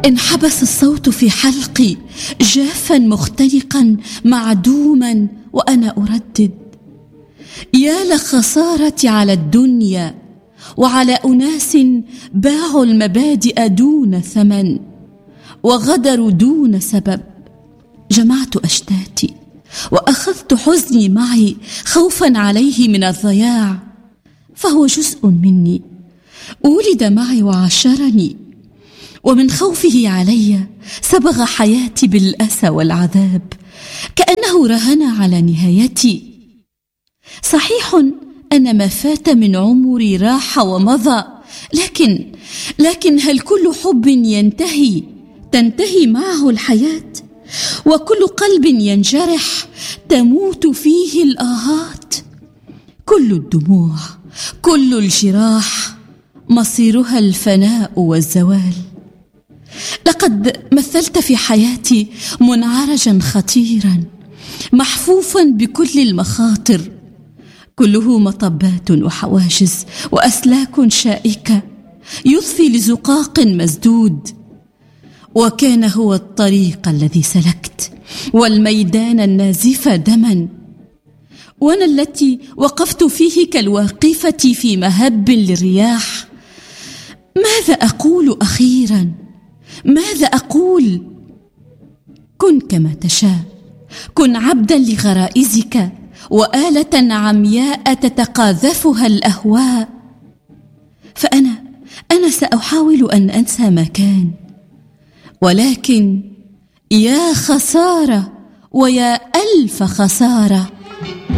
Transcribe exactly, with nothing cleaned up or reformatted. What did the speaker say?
انحبس الصوت في حلقي جافا مختنقا معدوما وأنا أردد: يا لخسارتي على الدنيا وعلى أناس باعوا المبادئ دون ثمن وغدروا دون سبب. جمعت أشتاتي وأخذت حزني معي خوفا عليه من الضياع، فهو جزء مني، ولد معي وعاشرني، ومن خوفه علي صبغ حياتي بالأسى والعذاب كأنه رهن على نهايتي. صحيح أن ما فات من عمري راح ومضى، لكن لكن هل كل حب ينتهي تنتهي معه الحياة؟ وكل قلب ينجرح تموت فيه الآهات؟ كل الدموع، كل الجراح مصيرها الفناء والزوال. لقد مثلت في حياتي منعرجا خطيرا محفوفا بكل المخاطر، كله مطبات وحواجز وأسلاك شائكة يضفي لزقاق مسدود، وكان هو الطريق الذي سلكت والميدان النازف دما، وأنا التي وقفت فيه كالواقفة في مهب للرياح. ماذا أقول أخيرا؟ ماذا أقول؟ كن كما تشاء، كن عبدا لغرائزك وآلة عمياء تتقاذفها الأهواء، فأنا أنا سأحاول أن أنسى ما كان، ولكن يا خسارة ويا ألف خسارة